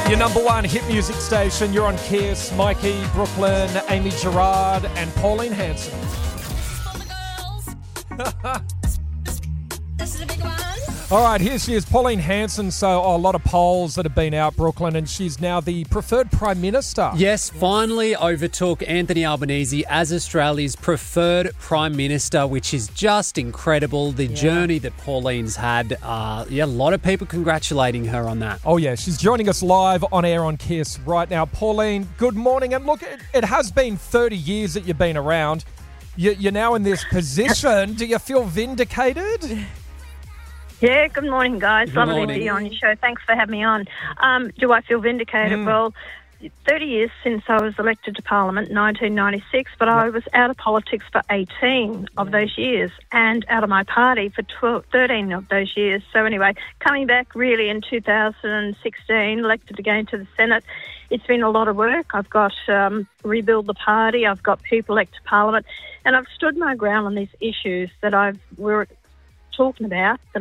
Your number one hit music station. You're on Kiss. Mikey, Brooklyn, Amy Gerard, and Pauline Hanson. This is a big one. All right, here she is, Pauline Hanson. So a lot of polls that have been out, Brooklyn, and she's now the preferred Prime Minister. Yes, finally overtook Anthony Albanese as Australia's preferred Prime Minister, which is just incredible. The journey that Pauline's had, a lot of people congratulating her on that. Oh, yeah, she's joining us live on air on Kiss right now. Pauline, good morning. And look, it has been 30 years that you've been around. You're now in this position. Do you feel vindicated? Yeah, good morning, guys. Good Lovely morning. to be on your show. Thanks for having me on. Do I feel vindicated? Well, 30 years since I was elected to Parliament in 1996, but I was out of politics for 18 of those years and out of my party for 13 of those years. So anyway, coming back really in 2016, elected again to the Senate, it's been a lot of work. I've got rebuild the party. I've got people elected to Parliament, and I've stood my ground on these issues that I was talking about in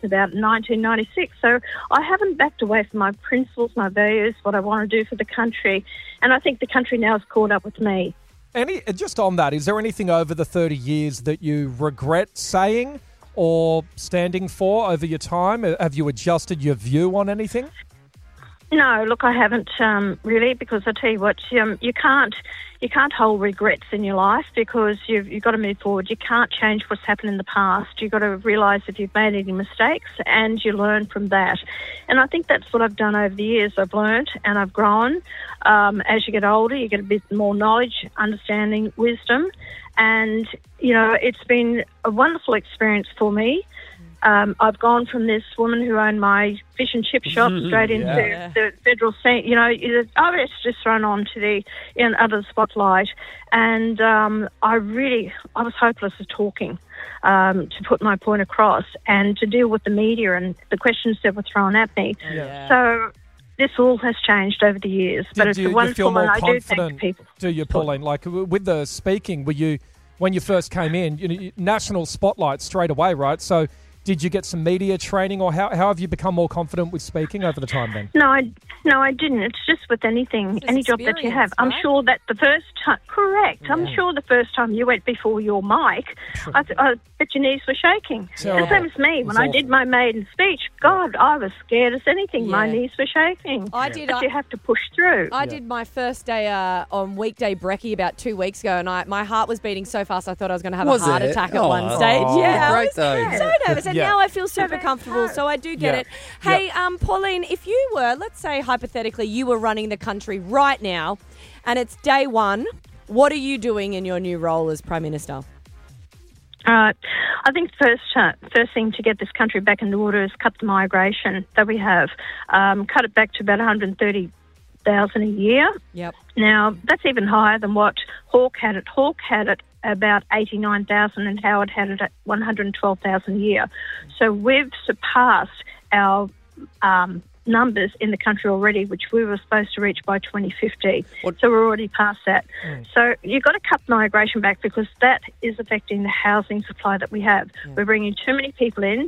1996. So I haven't backed away from my principles, my values, what I want to do for the country, and I think the country now has caught up with me. Just on that, is there anything over the 30 years that you regret saying or standing for over your time? Have you adjusted your view on anything? No, look, I haven't really, because I tell you what, you can't hold regrets in your life, because you've got to move forward. You can't change what's happened in the past. You've got to realise if you've made any mistakes, and you learn from that. And I think that's what I've done over the years. I've learned and I've grown. As you get older, you get a bit more knowledge, understanding, wisdom, and it's been a wonderful experience for me. I've gone from this woman who owned my fish and chip shop straight into the federal scene. I was just thrown on to under the spotlight, and I was hopeless at talking, to put my point across and to deal with the media and the questions that were thrown at me. Yeah. So this all has changed over the years, but it's wonderful, and I do thank people. Do you, Pauline? Like with the speaking, when you first came in, national spotlight straight away, right? So did you get some media training, or how have you become more confident with speaking over the time then? No, I didn't. It's just with anything, any job that you have. I'm sure that the first time, correct. Yeah. I'm sure the first time you went before your mic, I bet your knees were shaking. Terrible. The same as me. When I did my maiden speech, God, I was scared as anything. My knees were shaking. But you have to push through. I did my first day on weekday brekkie about 2 weeks ago, and my heart was beating so fast I thought I was going to have a heart attack at one stage. Yeah, great though. So nervous, and now I feel super comfortable, so I do get it. Hey, Pauline, if you were, let's say hypothetically, you were running the country right now, and it's day one, what are you doing in your new role as Prime Minister? I think the first thing to get this country back in order is cut the migration that we have. Cut it back to about 130,000 a year. Yep. Now, that's even higher than what Hawke had it. Hawke had it about 89,000 and Howard had it at 112,000 a year. So we've surpassed our numbers in the country already, which we were supposed to reach by 2050. So we're already past that. So you've got to cut migration back, because that is affecting the housing supply that we have. We're bringing too many people in,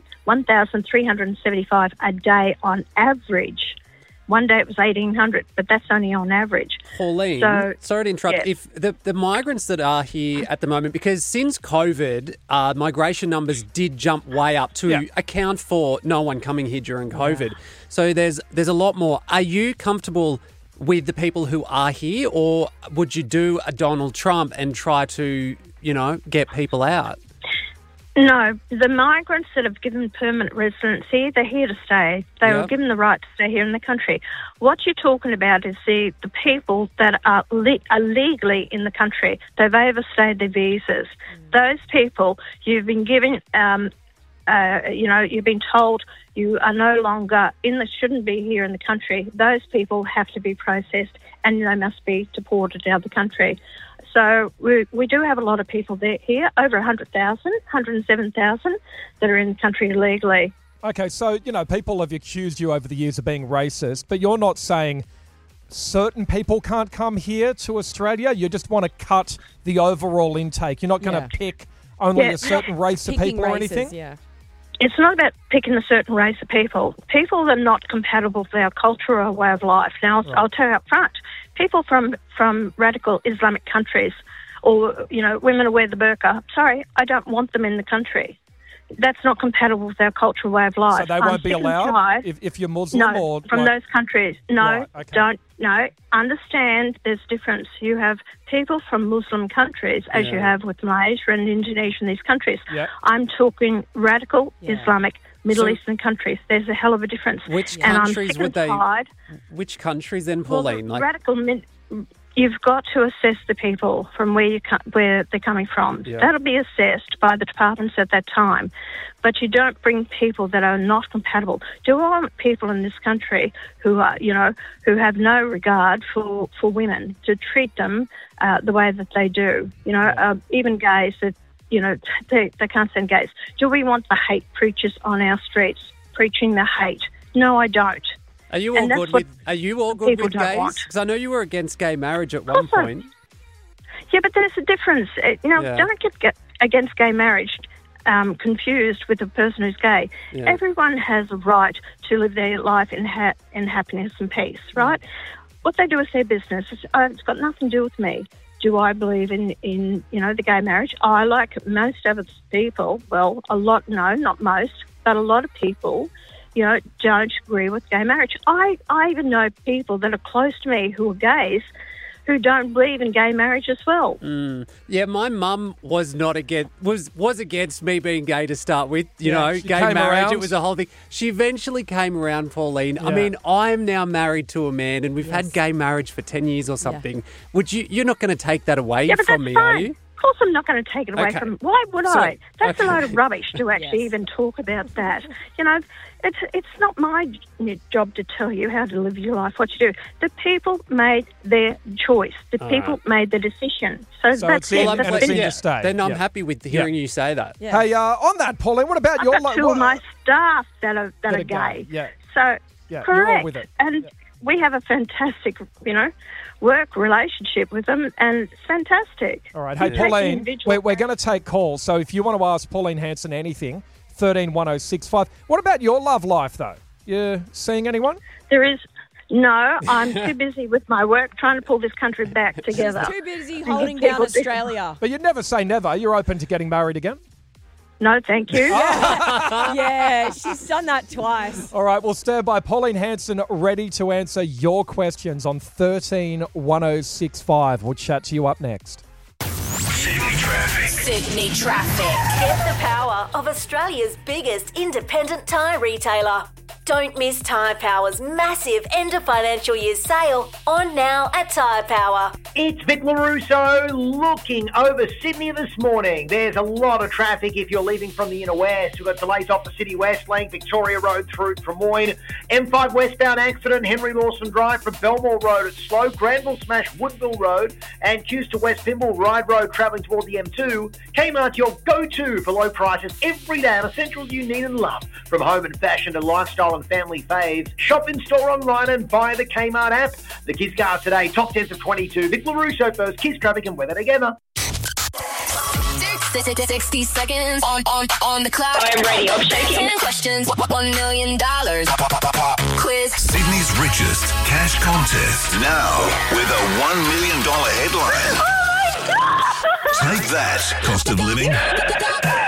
1,375 a day on average. One day it was 1,800, but that's only on average. Pauline, sorry to interrupt. Yes. If the migrants that are here at the moment, because since COVID, migration numbers did jump way up to account for no one coming here during COVID. So there's a lot more. Are you comfortable with the people who are here, or would you do a Donald Trump and try to, get people out? No, the migrants that have given permanent residency, they're here to stay. They were given the right to stay here in the country. What you're talking about is the people that are legally in the country. They've overstayed their visas. Those people, you've been given, you've been told you are no longer shouldn't be here in the country. Those people have to be processed, and they must be deported out of the country. So we do have a lot of people here, over 100,000, 107,000 that are in the country illegally. Okay, so, people have accused you over the years of being racist, but you're not saying certain people can't come here to Australia. You just want to cut the overall intake. You're not going to pick only a certain race of people or anything? it's not about picking a certain race of people. People are not compatible with our culture or way of life. Now, I'll tell you up front, people from radical Islamic countries or, women who wear the burqa, sorry, I don't want them in the country. That's not compatible with our cultural way of life. So they won't be allowed if you're Muslim? No, from those countries. No, right, okay. No. Understand there's difference. You have people from Muslim countries, as you have with Malaysia and Indonesia and these countries. Yeah. I'm talking radical Islamic Middle Eastern countries. There's a hell of a difference. Which and countries I'm would they? tired. Which countries then, Pauline? Well, you've got to assess the people from where they're coming from. Yeah. That'll be assessed by the departments at that time. But you don't bring people that are not compatible. Do I want people in this country who are, who have no regard for women to treat them the way that they do? Even gays that, they can't stand gays. Do we want the hate preachers on our streets preaching the hate? No, I don't. Are you all good with gays? Because I know you were against gay marriage at one point. Yeah, but there's a difference. Don't get against gay marriage confused with a person who's gay. Yeah. Everyone has a right to live their life in happiness and peace, right? What they do is their business. It's got nothing to do with me. Do I believe in the gay marriage? I, like most other people, well, a lot, no, not most, but a lot of people, don't agree with gay marriage. I even know people that are close to me who are gays who don't believe in gay marriage as well. Yeah, my mum was not against me being gay to start with. Gay marriage, around. It was a whole thing. She eventually came around, Pauline. Yeah. I mean, I'm now married to a man and we've had gay marriage for 10 years or something. Yeah. You're not going to take that away from me, fine. Are you? Of course I'm not going to take it away from... Why would I? That's a load of rubbish to actually even talk about that. It's not my job to tell you how to live your life, what you do. The people made their choice. The people made the decision. So that's it. It's in to stay. Then I'm happy with hearing you say that. Yeah. Hey, on that, Pauline, what about your... I've got two of my staff that are gay. Yeah. So, correct. You're all with it. And we have a fantastic, work relationship with them, and it's fantastic. All right. Hey, Pauline, we're going to take calls. So if you want to ask Pauline Hanson anything, 131065. What about your love life, though? You seeing anyone? There is... No, I'm too busy with my work trying to pull this country back together. She's too busy holding down Australia. But you'd never say never. You're open to getting married again? No, thank you. Yeah, she's done that twice. All right, we'll stand by. Pauline Hanson ready to answer your questions on 131065. We'll chat to you up next. Sydney Traffic. Get the power of Australia's biggest independent tyre retailer. Don't miss Tyre Power's massive end of financial year sale on now at Tyre Power. It's Vic LaRusso looking over Sydney this morning. There's a lot of traffic if you're leaving from the inner west. We've got delays off the City West Link, Victoria Road through from Moyne. M5 westbound accident, Henry Lawson Drive from Belmore Road. It's slow. Granville smash Woodville Road and Q's to West Pymble Ride Road travelling toward the M2. Kmart, your go-to for low prices every day on essentials you need and love. From home and fashion to lifestyle and family faves. Shop in store, online and via the Kmart app. The Kiss Cars today, top 10s of 22. Vic LaRusso first, Kiss Traffic and weather together. 60 seconds on the clock. I'm ready. I'm shaking. 10 questions. $1 million. Quiz. Sydney's richest cash contest. Now with a $1 million headline. Oh my God! Take that, cost of living.